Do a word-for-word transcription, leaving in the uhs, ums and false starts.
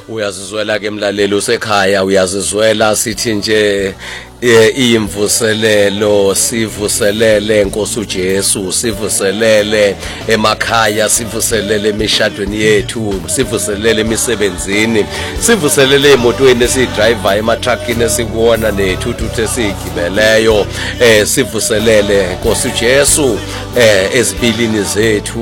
Uyazizwela ke mlaleli usekhaya, uyazizwela sithi nje imvuselelo, sivuselele Nkosi uJesu, sivuselele emakhaya, sivuselele emishadweni yethu, sivuselele emisebenzini, sivuselele emotweni esidriver, ematruckini esikuona nethuthuthu esigibeleyo, eh sivuselele Nkosi uJesu eh ezimpilini zethu.